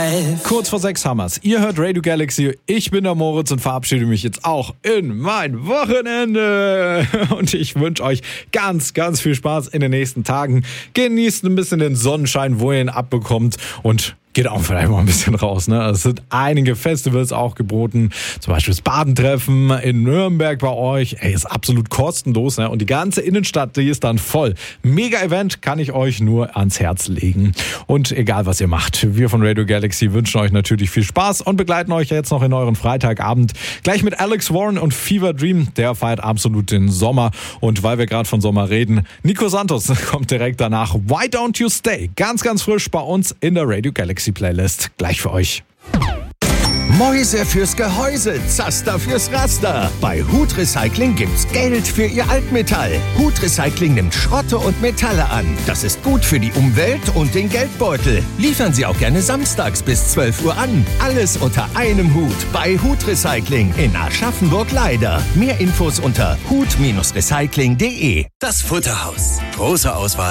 life. Kurz vor 6 Hammers. Ihr hört Radio Galaxy. Ich bin der Moritz und verabschiede mich jetzt auch in mein Wochenende. Und ich wünsche euch ganz, ganz viel Spaß in den nächsten Tagen. Genießt ein bisschen den Sonnenschein, wo ihr ihn abbekommt, und geht auch vielleicht mal ein bisschen raus. Ne? Es sind einige Festivals auch geboten. Zum Beispiel das Badentreffen in Nürnberg bei euch. Ist absolut kostenlos. Ne? Und die ganze Innenstadt, die ist dann voll. Mega-Event, kann ich euch nur ans Herz legen. Und egal, was ihr macht, wir von Radio Galaxy wünschen euch natürlich viel Spaß und begleiten euch jetzt noch in euren Freitagabend. Gleich mit Alex Warren und Fever Dream. Der feiert absolut den Sommer. Und weil wir gerade von Sommer reden, Nico Santos kommt direkt danach. Why Don't You Stay? Ganz, ganz frisch bei uns in der Radio Galaxy Playlist. Gleich für euch. Mäuse fürs Gehäuse, Zaster fürs Raster. Bei Hut Recycling gibt's Geld für Ihr Altmetall. Hut Recycling nimmt Schrotte und Metalle an. Das ist gut für die Umwelt und den Geldbeutel. Liefern Sie auch gerne samstags bis 12 Uhr an. Alles unter einem Hut bei Hut Recycling in Aschaffenburg-Leider. Mehr Infos unter hut-recycling.de. Das Futterhaus. Große Auswahl